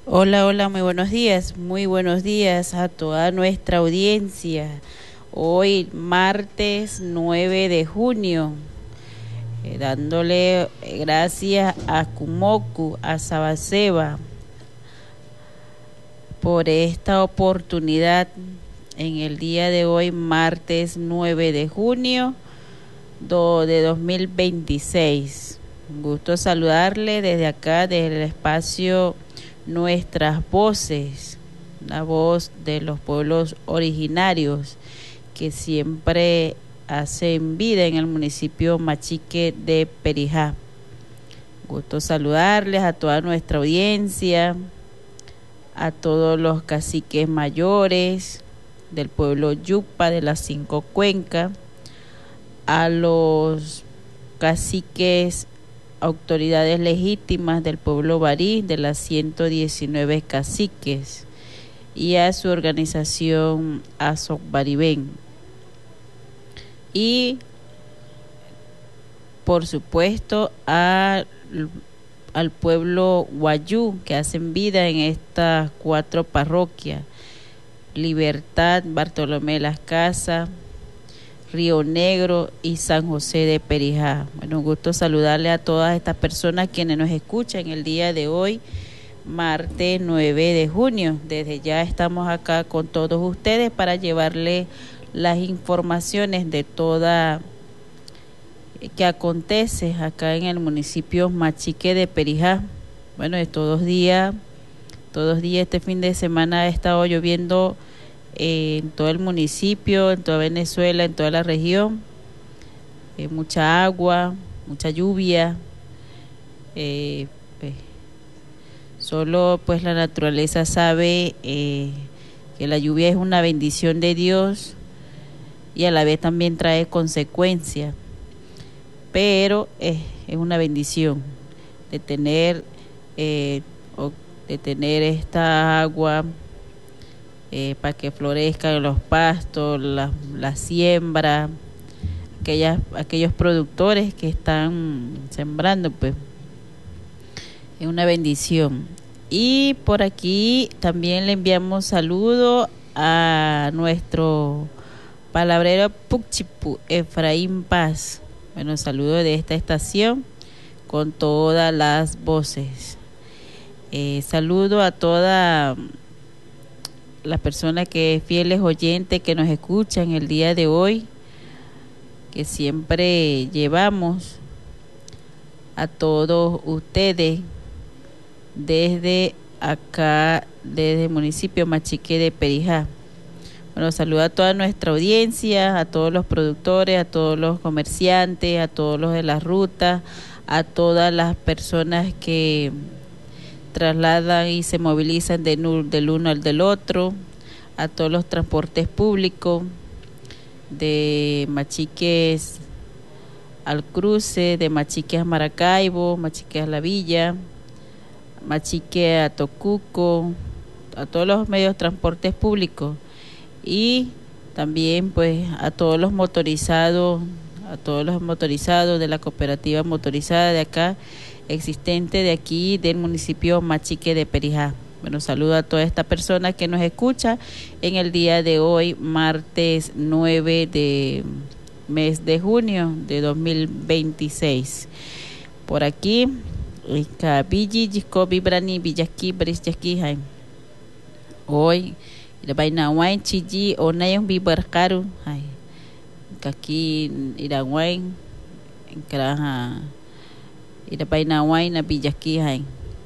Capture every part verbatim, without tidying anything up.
Hola, hola, muy buenos días, muy buenos días a toda nuestra audiencia. Hoy, martes nueve de junio, eh, dándole eh, gracias a Kumoku, a Sabaseba, por esta oportunidad en el día de hoy, martes nueve de junio do- de dos mil veintiséis. Un gusto saludarle desde acá, desde el espacio Nuestras Voces, la voz de los pueblos originarios que siempre hacen vida en el municipio Machique de Perijá. Gusto saludarles a toda nuestra audiencia, a todos los caciques mayores del pueblo Yupa de las cinco cuencas, a los caciques, autoridades legítimas del pueblo Barí de las ciento diecinueve caciques y a su organización Azoc Baribén. Y por supuesto a, al pueblo Guayú que hacen vida en estas cuatro parroquias: Libertad, Bartolomé de las Casas, Río Negro y San José de Perijá. Bueno, un gusto saludarle a todas estas personas quienes nos escuchan el día de hoy, martes nueve de junio. Desde ya estamos acá con todos ustedes para llevarle las informaciones de toda que acontece acá en el municipio Machique de Perijá. Bueno, de todos días, todos días este fin de semana ha estado lloviendo eh, en todo el municipio, en toda Venezuela, en toda la región. Eh, mucha agua, mucha lluvia. Eh, pues, solo pues la naturaleza sabe eh, que la lluvia es una bendición de Dios y a la vez también trae consecuencias, pero eh, es una bendición de tener eh, o de tener esta agua eh, para que florezcan los pastos, la, la siembra, aquellas, aquellos productores que están sembrando, pues es una bendición. Y por aquí también le enviamos saludo a nuestro palabrero Pucchipu, Efraín Paz. Bueno, saludo de esta estación con todas las voces. Eh, saludo a toda las personas que fieles oyentes que nos escuchan el día de hoy, que siempre llevamos a todos ustedes desde acá, desde el municipio Machique de Perijá. Bueno, saludo a toda nuestra audiencia, a todos los productores, a todos los comerciantes, a todos los de la ruta, a todas las personas que trasladan y se movilizan de, del uno al del otro, a todos los transportes públicos, de Machiques al cruce, de Machiques a Maracaibo, Machiques a La Villa, Machique a Tocuco, a todos los medios de transportes públicos, y también pues a todos los motorizados, a todos los motorizados de la cooperativa motorizada de acá, existente de aquí del municipio Machique de Perijá. Bueno, saludo a toda esta persona que nos escucha en el día de hoy, martes nueve de mes de junio de dos mil veintiséis. Por aquí, Villa Jacobi Brani Villaki Brisjaki Hay. Hoy, la vaina wine chiji o nayong bibarkaru hay. Kaki irawain karaha ira vaina wine na Villaki hay.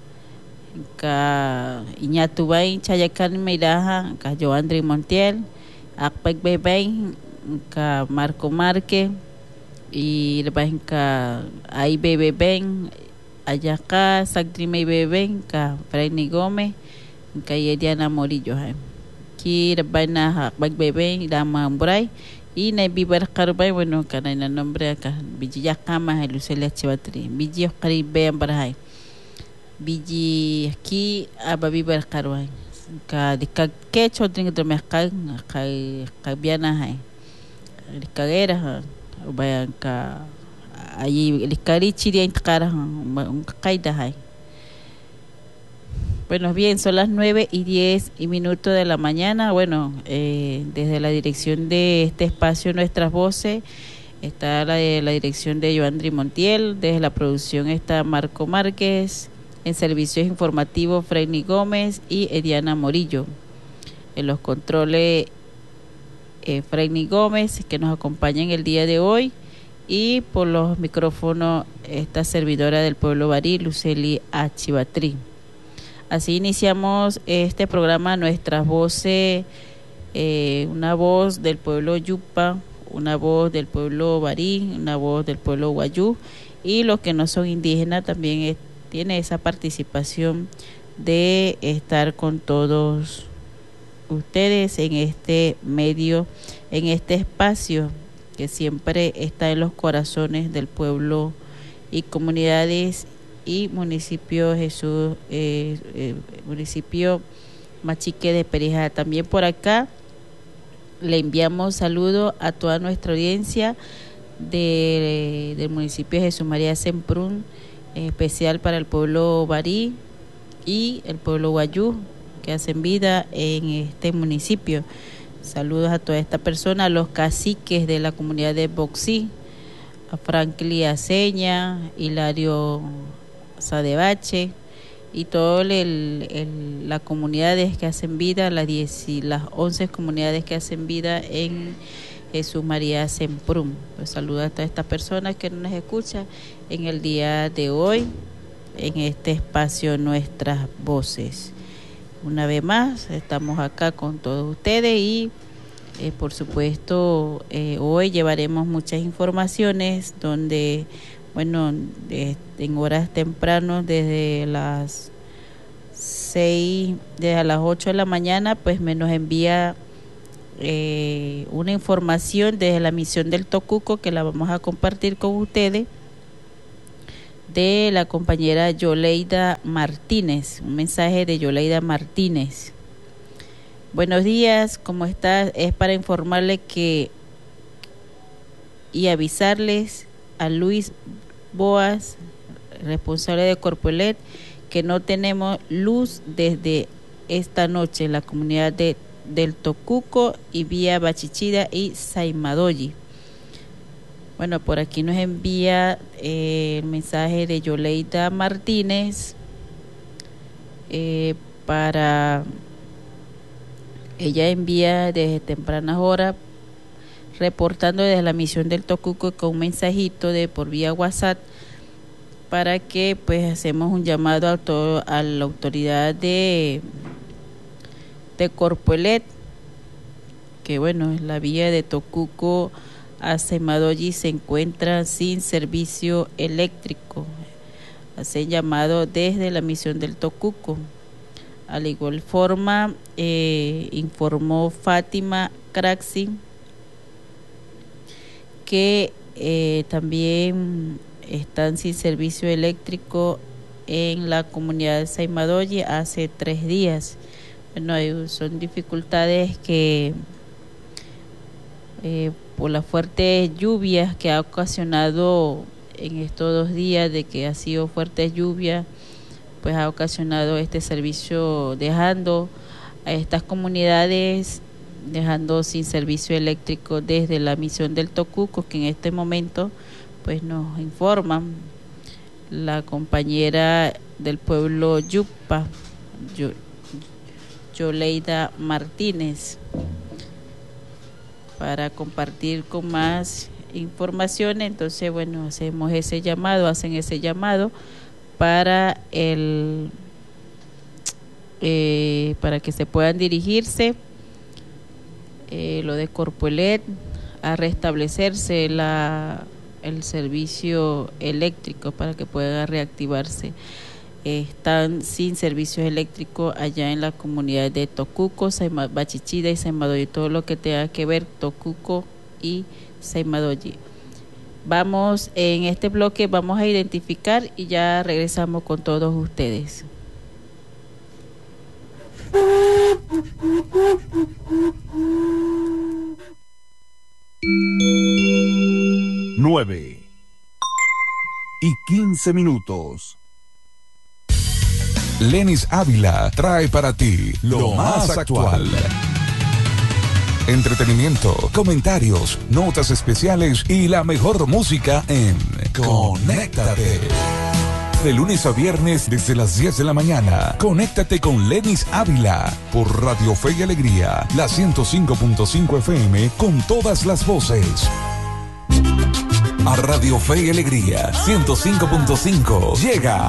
Ka inyatu bain chayakan miraha ka Joandri Montiel, akpag bain ka Marco Marque y lepas ka ay bebe ben allá ka Sagri may beben ka Freddy Gómez ka Diana Morillo hay. Ki lepas na akpag beben dama Mbray y na bibar karbay bueno ka na nombre ka bijiya kama hay Lucelia Chivatri bijiyo karibe ambaray biji aquí a babi berkarwai ka di ka kecho ding do merkal ka ka biana hai di kagera bayan ka ayi di kari chiri intkara un kaida hai. Bueno, bien, son las nueve y diez y minutos de la mañana. Bueno, eh, desde la dirección de este espacio Nuestras Voces está la de la dirección de Joandri Montiel, desde la producción está Marco Márquez, en servicios informativos Fredny Gómez y Ediana Morillo. En los controles eh, Fredny Gómez, que nos acompaña en el día de hoy, y por los micrófonos esta servidora del pueblo barí, Lucely Achibatri. Así iniciamos este programa Nuestras Voces, eh, una voz del pueblo Yupa, una voz del pueblo barí, una voz del pueblo guayú, y los que no son indígenas también es, tiene esa participación de estar con todos ustedes en este medio, en este espacio que siempre está en los corazones del pueblo y comunidades y municipio Jesús, eh, eh, municipio Machique de Perijá. También por acá le enviamos saludos a toda nuestra audiencia de, del municipio de Jesús María Semprún, en especial para el pueblo barí y el pueblo guayú que hacen vida en este municipio. Saludos a toda esta persona, a los caciques de la comunidad de Boxí, a Franklin Aceña, Hilario Sadebache y todas las comunidades que hacen vida, las diez y las once comunidades que hacen vida en Jesús María Semprún. Pues saludos a todas estas personas que nos escuchan en el día de hoy en este espacio Nuestras Voces. Una vez más estamos acá con todos ustedes y eh, por supuesto eh, hoy llevaremos muchas informaciones donde, bueno, de, en horas tempranas desde las seis, desde las ocho de la mañana, pues me nos envía eh, una información desde la misión del Tocuco que la vamos a compartir con ustedes, de la compañera Yoleida Martínez, un mensaje de Yoleida Martínez. Buenos días, ¿cómo estás? Es para informarle que y avisarles a Luis Boas, responsable de Corpoelet, que no tenemos luz desde esta noche en la comunidad de del Tocuco y vía Bachichida y Saimadoyi. Bueno, por aquí nos envía eh, el mensaje de Yoleida Martínez eh, para ella envía desde tempranas horas reportando desde la misión del Tocuco con un mensajito de por vía WhatsApp para que pues hacemos un llamado a todo, a la autoridad de de Corpoelet, que bueno, la vía de Tocuco a Saimadoyi se encuentra sin servicio eléctrico. Hace llamado desde la misión del Tocuco. Al igual forma, eh, informó Fátima Craxi que eh, también están sin servicio eléctrico en la comunidad de Saimadoyi hace tres días. Bueno, hay, son dificultades que eh, por las fuertes lluvias que ha ocasionado en estos dos días de que ha sido fuertes lluvias, pues ha ocasionado este servicio, dejando a estas comunidades dejando sin servicio eléctrico desde la misión del Tocuco, que en este momento pues nos informan la compañera del pueblo Yupa, Yo, Yoleida Martínez, para compartir con más información. Entonces, bueno, hacemos ese llamado, hacen ese llamado para el eh, para que se puedan dirigirse eh, lo de Corpoelet a restablecerse la el servicio eléctrico para que pueda reactivarse. Eh, están sin servicios eléctricos allá en la comunidad de Tocuco, Bachichida y Saimadoyi, todo lo que tenga que ver Tocuco y Saimadoyi. Vamos en este bloque, vamos a identificar y ya regresamos con todos ustedes. Nueve y quince minutos. Lenis Ávila trae para ti lo más actual. Entretenimiento, comentarios, notas especiales y la mejor música en Conéctate. De lunes a viernes desde las diez de la mañana. Conéctate con Lenis Ávila por Radio Fe y Alegría, la ciento cinco punto cinco F M con todas las voces. A Radio Fe y Alegría ciento cinco punto cinco llega